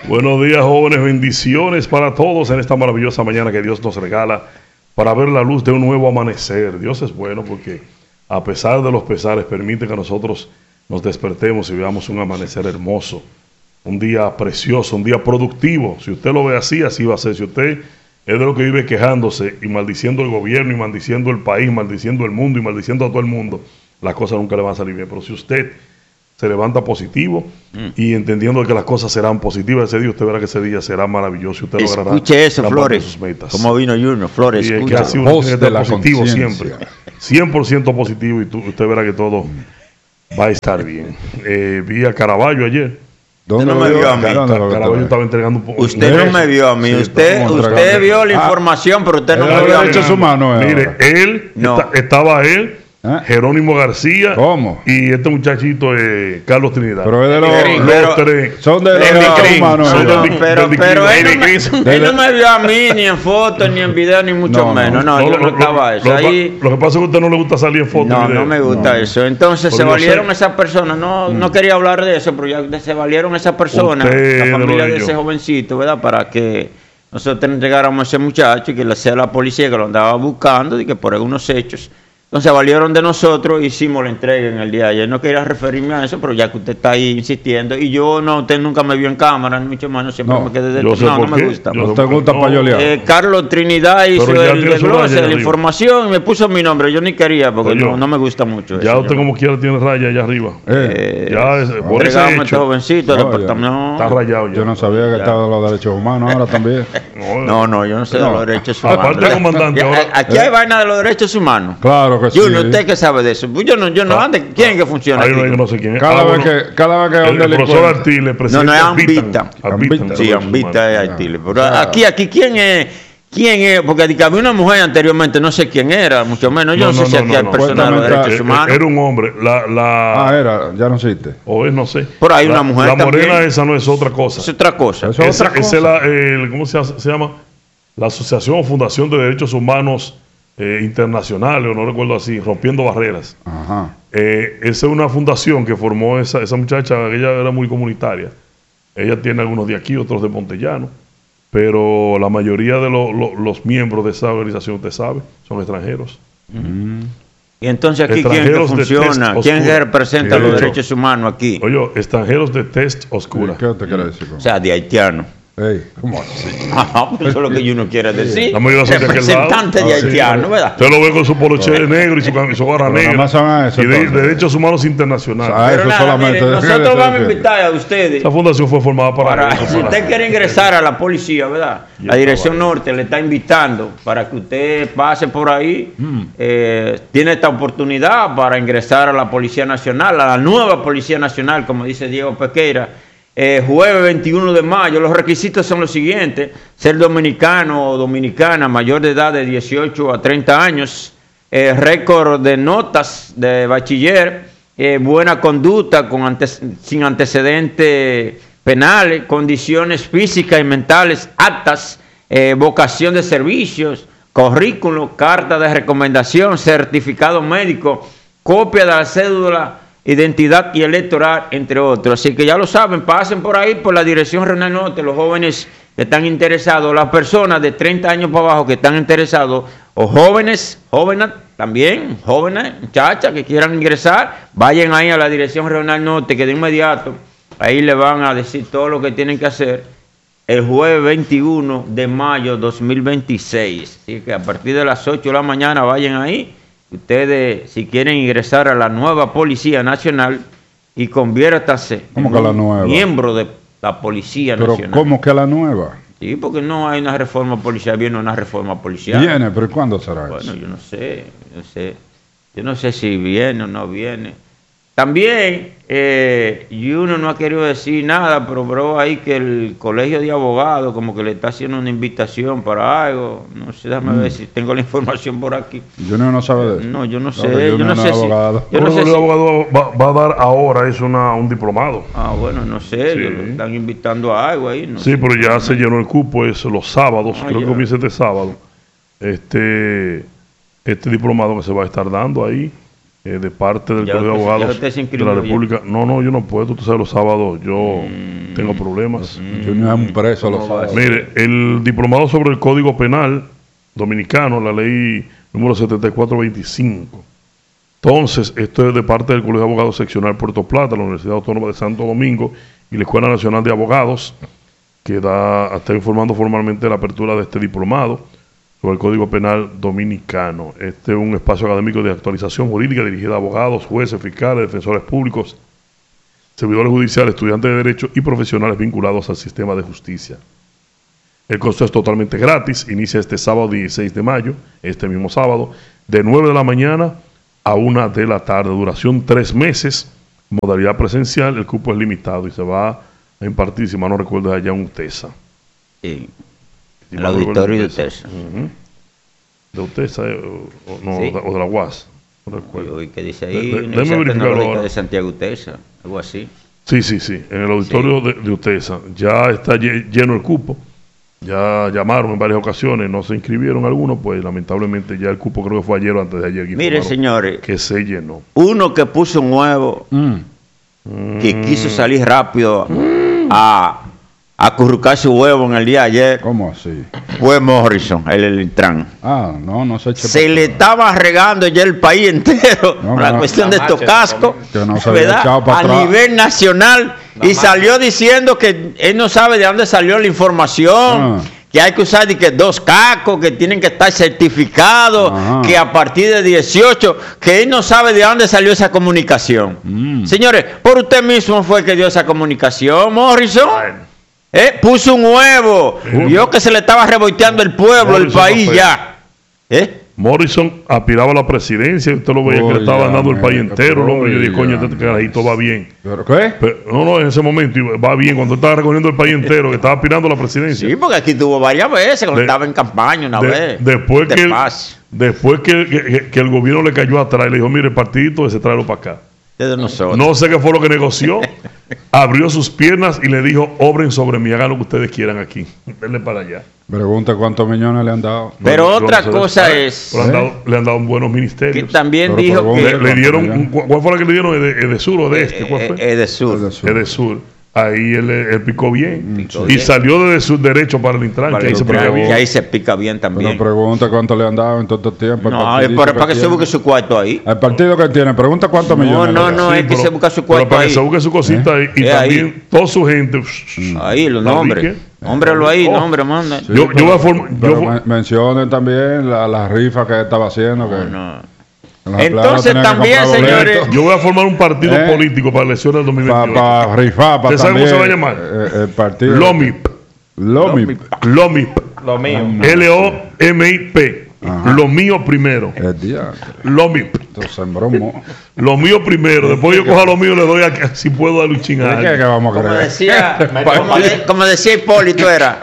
Buenos días, jóvenes, bendiciones para todos en esta maravillosa mañana que Dios nos regala para ver la luz de un nuevo amanecer. Dios es bueno porque a pesar de los pesares permite que nosotros nos despertemos y veamos un amanecer hermoso, un día precioso, un día productivo. Si usted lo ve así, así va a ser. Si usted es de lo que vive quejándose y maldiciendo el gobierno y maldiciendo el país, maldiciendo el mundo y maldiciendo a todo el mundo, las cosas nunca le van a salir bien. Pero si usted se levanta positivo y entendiendo que las cosas serán positivas ese día, usted verá que ese día será maravilloso y usted logrará escuche eso, Flores, sus metas. Como vino Junior, Flores, y escuche. que así uno tiene que estar positivo siempre, 100% positivo, y usted verá que todo va a estar bien. Vi a Caraballo ayer. ¿Dónde no me vio a mí? Caraballo estaba entregando usted no me vio a mí. Sí, usted vio la información, pero usted no me vio a mí. Mire, él, estaba él, Jerónimo García. ¿Cómo? Y este muchachito, Carlos Trinidad. Pero es de los tres. Son de los humanos. Pero él no me vio a mí ni en fotos, ni en video, ni mucho menos. No, yo no estaba eso. Lo que pasa es que a usted no le gusta salir en fotos. No me gusta eso. Entonces se valieron esas personas. No quería hablar de eso, pero ya se valieron esas personas, la familia de ese jovencito, ¿verdad? Para que nosotros entregáramos a ese muchacho y que sea la policía que lo andaba buscando y que por algunos hechos. Entonces valieron de nosotros, hicimos la entrega en el día de ayer. No quería referirme a eso, pero ya que usted está ahí insistiendo, y yo usted nunca me vio en cámara, ni mucho menos, siempre me quedé detrás. No me gusta. ¿No te gusta payolear? Carlos Trinidad hizo el desglose de la información y me puso mi nombre. Yo ni quería, porque no me gusta mucho ya eso. Usted como quiera tiene raya allá arriba. Por ese hecho. Este jovencito, está rayado ya. Yo no sabía que estaba de los derechos humanos ahora también. No, yo no sé de los derechos humanos. Aparte, comandante, aquí hay vaina de los derechos humanos. Claro. Junior, ¿usted qué sabe de eso? Yo no ande. ¿Quién es que funciona aquí? No sé quién es. Cada vez que el profesor Artiles, presidente. No es Ambita. Sí, Ambita es Artiles. Pero aquí, ¿quién es? Porque había una mujer anteriormente, no sé quién era, mucho menos. Yo no sé si aquí hay personas de los derechos humanos. Era un hombre. Ya no existe. O es, no sé. Pero hay una mujer también. La morena esa no es otra cosa. Es otra cosa. Esa es ¿cómo se llama? La Asociación o Fundación de Derechos Humanos internacionales, o no recuerdo así, Rompiendo Barreras. Ajá. Esa es una fundación que formó esa muchacha. Ella era muy comunitaria. Ella tiene algunos de aquí, otros de Montellano, pero la mayoría de los miembros de esa organización, usted sabe, son extranjeros. Y entonces aquí, ¿quién es que funciona? ¿Quién representa los derechos humanos aquí? Oye, extranjeros de test oscura. ¿Qué te quiere decir? O sea, de haitianos. ¿Cómo así? Eso es lo que uno quiere decir. Representante de haitiano, ¿verdad? Usted lo ve con su poloche negro y su gorra negra. Y de derechos humanos internacionales. Nosotros vamos a invitar a ustedes. Esa fundación fue formada para eso. Si usted quiere ingresar a la policía, ¿verdad? La Dirección Norte le está invitando para que usted pase por ahí. Tiene esta oportunidad para ingresar a la Policía Nacional, a la nueva Policía Nacional, como dice Diego Pequeira. Jueves 21 de mayo, los requisitos son los siguientes: ser dominicano o dominicana mayor de edad de 18 a 30 años, récord de notas de bachiller, buena conducta sin antecedentes penales, condiciones físicas y mentales aptas, vocación de servicios, currículo, carta de recomendación, certificado médico, copia de la cédula, identidad y electoral, entre otros. Así que ya lo saben, pasen por ahí, por la Dirección Regional Norte, los jóvenes que están interesados, las personas de 30 años para abajo que están interesados, o jóvenes también, jóvenes, muchachas que quieran ingresar, vayan ahí a la Dirección Regional Norte, que de inmediato ahí le van a decir todo lo que tienen que hacer el jueves 21 de mayo 2026. Así que a partir de las 8 de la mañana vayan ahí. Ustedes, si quieren ingresar a la nueva Policía Nacional y conviértase en miembro de la Policía Nacional. ¿Pero cómo que la nueva? Sí, porque no hay una reforma policial, viene una reforma policial. Viene, pero ¿cuándo será eso? Bueno, yo no sé si viene o no viene. También, y uno no ha querido decir nada, pero veo ahí que el Colegio de Abogados como que le está haciendo una invitación para algo. No sé, déjame ver si tengo la información por aquí. Junior no sabe de eso. No, yo no sé. Yo no sé si... El Colegio de Abogados va a dar ahora un diplomado. Bueno, no sé, sí. Lo están invitando a algo ahí. Sí, pero ya se llenó el cupo, es los sábados, creo que comienza este sábado. Este diplomado que se va a estar dando ahí. de parte del Colegio de Abogados de la República. No, yo no puedo, tú sabes, los sábados yo tengo problemas. Yo no es un preso los sábados. Mire, el diplomado sobre el Código Penal Dominicano, la ley número 7425. Entonces, esto es de parte del Colegio de Abogados Seccional Puerto Plata, la Universidad Autónoma de Santo Domingo y la Escuela Nacional de Abogados, que está informando formalmente de la apertura de este diplomado sobre el Código Penal Dominicano. Este es un espacio académico de actualización jurídica dirigido a abogados, jueces, fiscales, defensores públicos, servidores judiciales, estudiantes de Derecho y profesionales vinculados al sistema de justicia. El costo es totalmente gratis, inicia este sábado 16 de mayo, este mismo sábado, de 9 de la mañana a 1 de la tarde, duración 3 meses, modalidad presencial, el cupo es limitado y se va a impartir, si mal no recuerdo, allá en UTESA. Sí. El auditorio de UTESA. ¿De UTESA o de la UAS? No recuerdo. ¿Qué dice ahí? Universidad Tecnológica de Santiago UTESA, algo así. Sí, en el auditorio de UTESA. Ya está lleno el cupo. Ya llamaron en varias ocasiones, no se inscribieron algunos, pues lamentablemente ya el cupo creo que fue ayer o antes de ayer. Mire, señores, que se llenó. Uno que puso un huevo, que quiso salir rápido a acurrucar su huevo en el día de ayer. ¿Cómo así? Fue Morrison, el Intran. No se eche. Se le estaba regando ya el país entero por la cuestión de estos cascos, ¿verdad? A nivel nacional. Y salió diciendo que él no sabe de dónde salió la información, que hay que usar que 2 cascos, que tienen que estar certificados, que a partir de 18, que él no sabe de dónde salió esa comunicación. Señores, por usted mismo fue que dio esa comunicación, Morrison. Puso un huevo, vio que se le estaba revolteando el pueblo, el país ya. Morrison aspiraba a la presidencia, usted lo veía que le estaba dando el país entero, el hombre. Yo dije, coño, este carajito va bien. ¿Pero qué? No, en ese momento va bien, cuando estaba recogiendo el país entero, que estaba aspirando a la presidencia. Sí, porque aquí tuvo varias veces, cuando estaba en campaña una vez. Después que el gobierno le cayó atrás y le dijo, mire, el partidito ese tráelo para acá. No sé qué fue lo que negoció, abrió sus piernas y le dijo, obren sobre mí, hagan lo que ustedes quieran aquí, denle para allá. Pregunta cuántos millones le han dado. Pero otra cosa es... Le han dado buenos ministerios. Que también dijo que... Le dieron, ¿cuál fue la que le dieron? ¿Edesur o de este? ¿Cuál fue? Edesur. Ahí él picó bien. Y salió de su derecho para el Intran, que ahí se pica bien. Y ahí se pica bien también. Pero pregunta cuánto le han dado en todo este tiempo. No, es para que se busque su cuarto ahí. El partido que tiene, pregunta cuántos millones. No, es que se busca su cuarto ahí. Para que se busque su cosita ahí. Y también toda su gente. Ahí, los nombres. Nómbrelo ahí, nombre, manda. Yo voy a formar. Mencionen también la rifa que estaba haciendo. Entonces también, señores, yo voy a formar un partido político para elecciones del 2028. Para rifar, ¿Usted sabe cómo se va a llamar? El partido LOMIP. LOMIP. LOMIP. Lo mío primero. LOMIP. Entonces, bromo. Lo mío primero. Después yo cojo lo mío y le doy a, si puedo darle un chingado. ¿Qué vamos a creer? Como decía Hipólito era.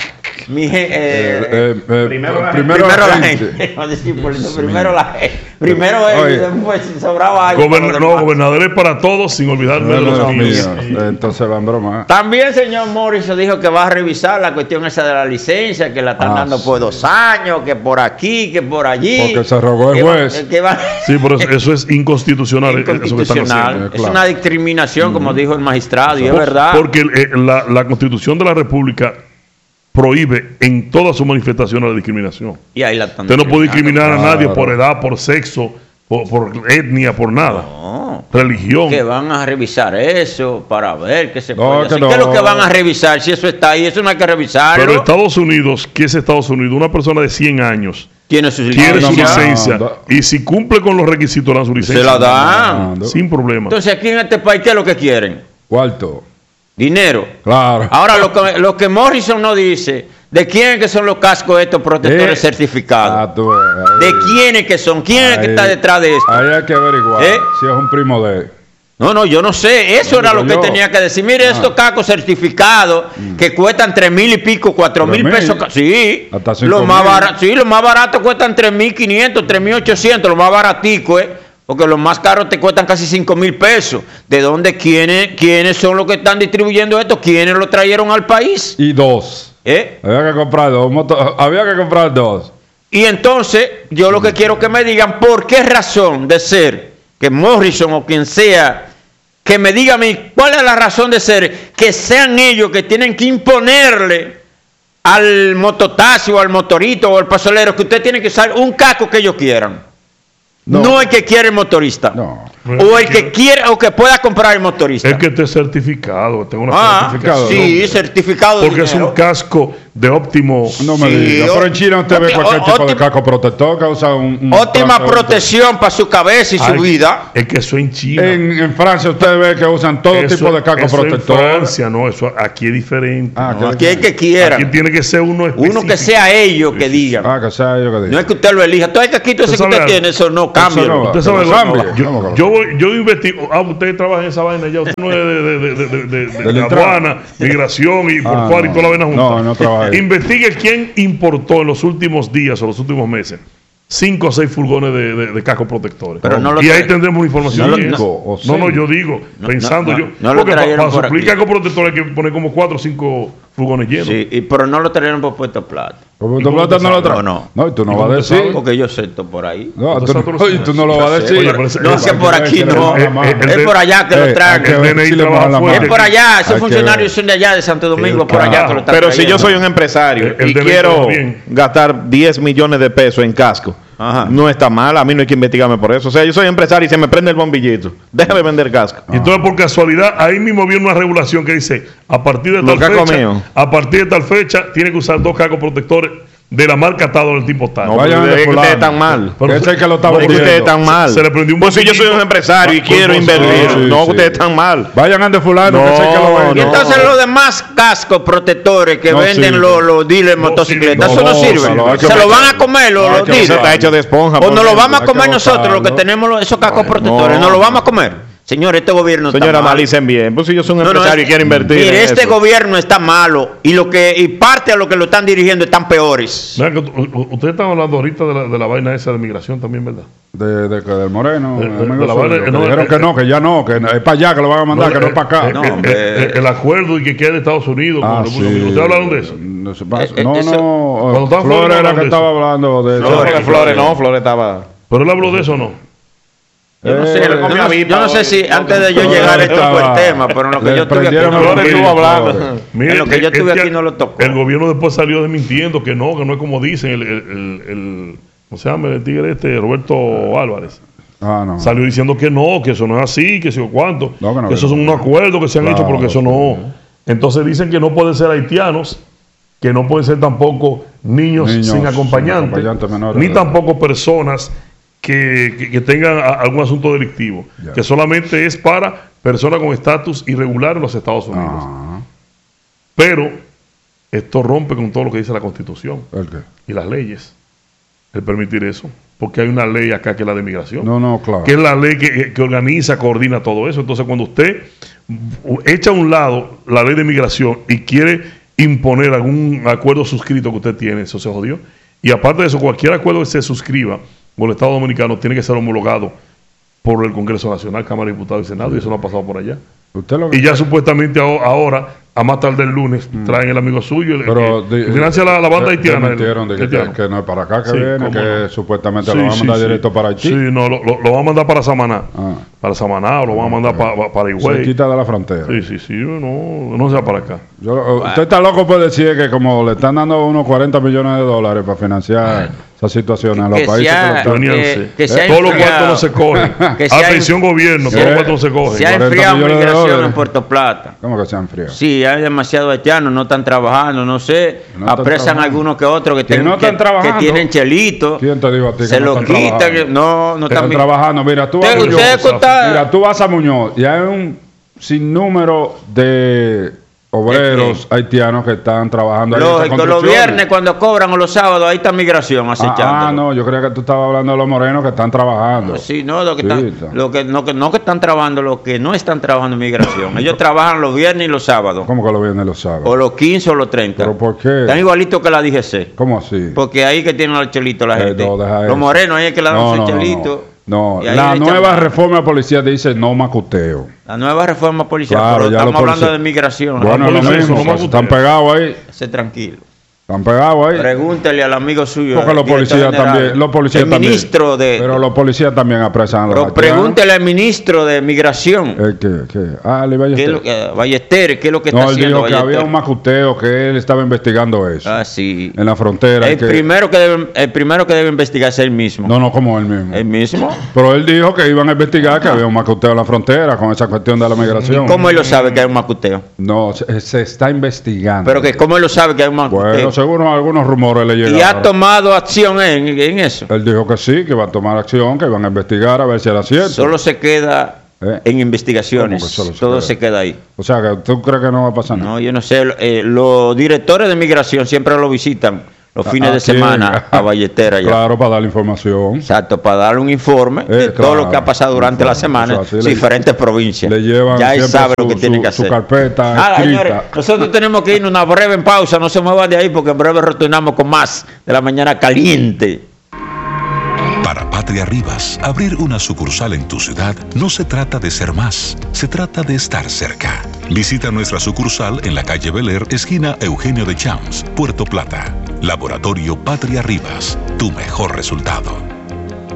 Primero la gente. Primero la gente. Primero él, después sobraba algo. Gobernadores para todos, sin olvidarme de los míos. Entonces van broma. También el señor Morrison dijo que va a revisar la cuestión esa de la licencia, que la están dando por 2 años, que por aquí, que por allí. Porque se rogó el juez. Sí, pero eso es inconstitucional. Inconstitucional. Es una discriminación, como dijo el magistrado, y es verdad. Porque la Constitución de la República prohíbe en todas sus manifestaciones la discriminación. Y ahí usted no puede discriminar a nadie por edad, por sexo, por etnia, por nada. Religión. Que van a revisar eso para ver qué se puede hacer. ¿Qué es lo que van a revisar? Si eso está ahí, eso no hay que revisarlo. Pero Estados Unidos, ¿qué es Estados Unidos? Una persona de 100 años tiene su licencia. Y si cumple con los requisitos, dan su licencia. Se la dan. Sin problema. Entonces, aquí en este país, ¿qué es lo que quieren? Cuarto. Dinero. Claro. Ahora, lo que Morrison no dice, ¿de quiénes que son los cascos estos protectores certificados? ¿De quiénes que son? ¿Quién es que está detrás de esto? Ahí hay que averiguar si es un primo de él. No, yo no sé. Eso era lo que tenía que decir. Mire, estos cascos certificados que cuestan 3,000 y pico, 4,000 pesos. Sí. Hasta 5,000. Los más baratos cuestan 3,500, 3,800, los más baraticos, porque los más caros te cuestan casi 5,000 pesos. ¿De dónde? ¿Quiénes son los que están distribuyendo esto? ¿Quiénes lo trajeron al país? Y 2. Había que comprar 2. Y entonces, yo lo que quiero que me digan, ¿por qué razón de ser que Morrison o quien sea, que me diga a mí cuál es la razón de ser, que sean ellos que tienen que imponerle al mototaxi o al motorito o al pasolero que usted tiene que usar un casco que ellos quieran. No el que quiere el motorista. O el que quiera o que pueda comprar el motorista. Es que esté certificado, que tenga una certificación. Sí, certificado. Porque es un casco de óptimo. No me diga. Pero en China usted ve cualquier tipo de casco protector que usa óptima protección para su cabeza y su vida. Es que eso en China. En Francia usted ve que usan todo tipo de casco protector. En Francia no, eso aquí es diferente. Aquí hay que quiera. Aquí tiene que ser uno específico. Uno que sea ellos que digan. Que sea ellos que digan. No es que usted lo elija. Todo el casquito ese que usted tiene, eso no cambia. Usted sabe yo investigo. Usted trabaja en esa vaina ya. Usted no es de aduana, migración y portuario y toda la vaina junta. No trabaja ahí. Investigue quién importó en los últimos días o los últimos meses 5 o 6 furgones de cascos protectores. Y ahí tendremos información. No, yo digo, pensando yo. Porque para suplir cascos protectores hay que poner como 4 o 5 furgones llenos. Sí, pero no lo trajeron por Puerto Plata. ¿Por Puerto Plata no lo trajeron? No, y tú no vas a decir. Porque yo siento por ahí. No, tú no lo vas a decir. No, es que por aquí no. Es por allá que lo traen. Es por allá. Esos funcionarios son de allá, de Santo Domingo, por allá que lo traen. Pero si yo soy un empresario y quiero gastar 10 millones de pesos en casco, no está mal, a mí no hay que investigarme por eso. O sea, yo soy empresario y se me prende el bombillito. Déjame vender casco. Y entonces, por casualidad, ahí mismo viene una regulación que dice: a partir de tal fecha, tiene que usar 2 cascos protectores de la marca tal o del tipo tal. No, vayan es que ustedes están mal. Ese es que lo está vendiendo. Ustedes están mal. Se le prendió un si yo soy un empresario y quiero invertir, ustedes están mal. Vayan ande fulano, que sé que lo venden. Y entonces los demás cascos protectores que venden los dealers de motocicletas, eso no sirve. Se lo van a comer los dealers. Está hecho de esponja. O nos lo vamos a comer nosotros, los que tenemos esos cascos protectores. ¿Nos lo vamos a comer? Señor, este gobierno está malo. Analicen bien. Pues si yo soy un empresario y quiero invertir. Mire, este gobierno está malo y parte a lo que lo están dirigiendo están peores. Ustedes están hablando ahorita de la vaina esa de migración también, ¿verdad? Del Moreno. Dijeron que ya no, que es para allá que lo van a mandar, que no es para acá. El acuerdo y que quede de Estados Unidos. ¿Ustedes hablaron de eso? No. Flores era que estaba hablando de eso. Flores estaba. Pero él habló de eso o no. Yo no sé si antes de yo llegar esto fue el tema, pero en lo que yo estuve aquí en lo que yo estuve aquí no lo tocó. El gobierno después salió desmintiendo que no es como dicen ¿cómo se llama el tigre Roberto Álvarez? Salió diciendo que no, que eso no es así, que si o cuánto, que esos son unos acuerdos que se han hecho, pero que eso no. Entonces dicen que no pueden ser haitianos, que no pueden ser tampoco niños sin acompañante ni tampoco personas que tengan algún asunto delictivo, que solamente es para personas con estatus irregular en los Estados Unidos. Pero esto rompe con todo lo que dice la Constitución y las leyes, el permitir eso, porque hay una ley acá que es la de migración, claro, que es la ley que organiza, coordina todo eso. Entonces, cuando usted echa a un lado la ley de migración y quiere imponer algún acuerdo suscrito que usted tiene, eso se jodió. Y aparte de eso, cualquier acuerdo que se suscriba con el Estado Dominicano tiene que ser homologado por el Congreso Nacional, Cámara de Diputados y Senado, y eso no ha pasado por allá. Y ya supuestamente ahora, a más tarde el lunes, traen el amigo suyo, que financia la banda haitiana. Que no es para acá que viene, que supuestamente lo van a mandar directo para Haití. Sí, no, lo van a mandar para Samaná. Para Samaná, o lo van a mandar para Higüey. Se quita de la frontera. Sí, no sea para acá. Usted está loco por decir que como le están dando unos 40 millones de dólares para financiar esa situación en los países que todos los cuartos no se cogen. Atención gobierno, todos los cuartos no se cogen. Se ha enfriado migración en Puerto Plata. ¿Cómo que se ha enfriado? Sí, hay demasiados haitianos, no están trabajando, no sé, apresan algunos que otros que tienen chelitos. ¿Quién te dijo a ti que se lo quitan? No están trabajando. Mira, tú vas a Muñoz y hay un sinnúmero de obreros haitianos que están trabajando. Lógico, los viernes cuando cobran o los sábados, ahí está migración acechando. No, yo creía que tú estabas hablando de los morenos que están trabajando. Sí, no, que están trabajando, los que no están trabajando en migración. Ellos trabajan los viernes y los sábados. ¿Cómo que los viernes y los sábados? O los 15 o los 30. ¿Pero por qué? Están igualitos que la DGC. ¿Cómo así? Porque ahí que tienen los chelitos la gente. Los morenos, ahí es que le dan sus chelitos. No, la nueva reforma policial dice no macuteo. La nueva reforma policial, pero estamos hablando de migración. Bueno, lo mismo, están pegados ahí. Sé tranquilo. Están pegados ahí. Pregúntele al amigo suyo. Porque los policías también. Los policías el también. Ministro de. Pero los policías también apresan a los Pero pregúntele al ministro de Migración. ¿Qué? Ali Ballester. Ballester, ¿qué es lo que está él haciendo? Dijo Ballester? que había un macuteo, que él estaba investigando eso. Ah, sí. En la frontera. El primero que debe investigar es él mismo. No, como él mismo. ¿El mismo? Pero él dijo que iban a investigar que había un macuteo en la frontera con esa cuestión de la migración. ¿Y cómo él lo sabe que hay un macuteo? No, se está investigando. Pero que cómo él lo sabe que hay un macuteo. Bueno, según algunos rumores le llegaron. ¿Y ha tomado acción en eso? Él dijo que sí, que va a tomar acción, que van a investigar a ver si era cierto. Solo se queda en investigaciones. Todo se queda ahí. O sea, que ¿tú crees que no va a pasar nada? No, yo no sé. Los directores de migración siempre lo visitan los fines de semana a Ballester allá. Claro, para darle información. Exacto, para darle un informe de todo lo que ha pasado durante la semana en diferentes provincias. Le llevan ya él sabe lo que tiene que hacer. Su carpeta señores, nosotros tenemos que ir a una breve pausa. No se muevan de ahí porque en breve retornamos con más de La Mañana Caliente. Para Patria Rivas, abrir una sucursal en tu ciudad no se trata de ser más, se trata de estar cerca. Visita nuestra sucursal en la calle Bel Air, esquina Eugenio de Champs, Puerto Plata. Laboratorio Patria Rivas, tu mejor resultado.